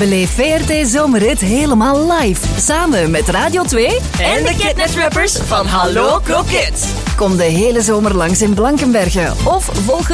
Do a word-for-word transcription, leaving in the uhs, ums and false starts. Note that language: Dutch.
Beleef V R T Zomerrit helemaal live. Samen met Radio twee en de Kidnet-rappers van Hallo Kroket. Kom de hele zomer langs in Blankenberge of volg